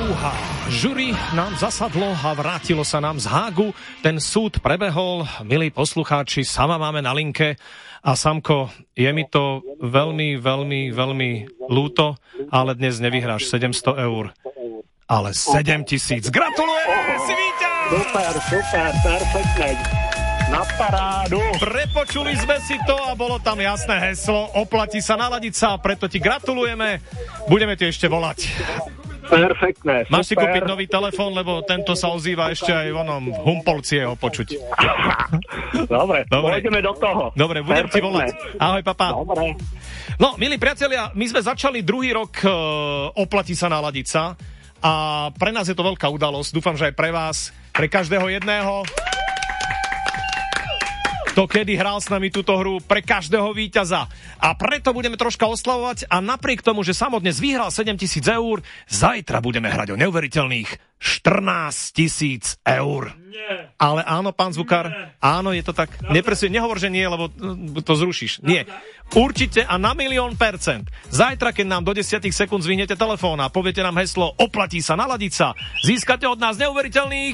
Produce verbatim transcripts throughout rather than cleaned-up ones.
Fúha, žury nám zasadlo a vrátilo sa nám z Hágu. Ten súd prebehol, milí poslucháči, sama máme na linke. A Samko, je mi to veľmi, veľmi, veľmi ľúto, ale dnes nevyhráš sedemsto eur, ale sedem tisíc. Gratulujeme, si víťaz! Super, super, perfektne. Na parádu. Prepočuli sme si to a bolo tam jasné heslo. Oplatí sa naladiť sa, preto ti gratulujeme. Budeme ti ešte volať. Perfektné, super. Máš si kúpiť nový telefón, lebo tento sa ozýva ešte aj v onom v Humpolci je ho počuť. Dobre, Dobre, pôjdeme do toho. Dobre, budem Perfektné. ti volať. Ahoj, papa. Dobre. No, milí priatelia, my sme začali druhý rok uh, Oplatí sa naladiť sa a pre nás je to veľká udalosť. Dúfam, že aj pre vás, pre každého jedného. Kto kedy hral s nami túto hru, pre každého víťaza. A preto budeme troška oslavovať a napriek tomu, že Samo dnes vyhral sedem tisíc eur, zajtra budeme hrať o neuveriteľných štrnásť tisíc eur. Nie. Ale áno, pán zvukár, nie. Áno, je to tak. Nepresuj, nehovor, že nie, lebo to zrušíš. Nie. Určite a na milión percent. Zajtra, keď nám do desať sekúnd zvihnete telefón a poviete nám heslo Oplatí sa naladiť sa, získate od nás neuveriteľných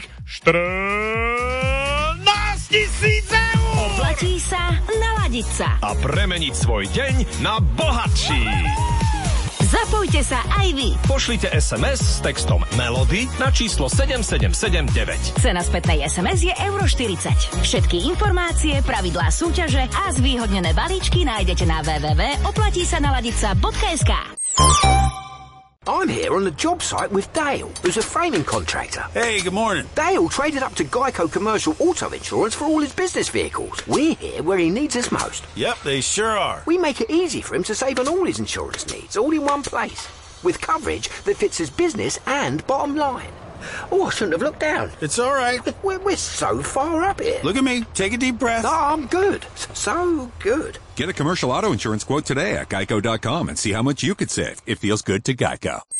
štrnásť tisíc eur. Oplatí sa naladiť sa a premeniť svoj deň na bohatší. Zapojte sa aj vy. Pošlite es em es s textom Melody na číslo sedem sedem sedem deväť. Cena spätnej es em es je euro štyridsať. Všetky informácie, pravidlá súťaže a zvýhodnené balíčky nájdete na w w w bodka oplatí sa naladiť sa bodka es ká. I'm here on the job site with Dale, who's a framing contractor. Hey, good morning. Dale traded up to Geico Commercial Auto Insurance for all his business vehicles. We're here where he needs us most. Yep, they sure are. We make it easy for him to save on all his insurance needs, all in one place, with coverage that fits his business and bottom line. Oh, I shouldn't have looked down. It's all right. We're, we're so far up here. Look at me. Take a deep breath. No, I'm good. So good. Get a commercial auto insurance quote today at geico dot com and see how much you could save. It feels good to Geico.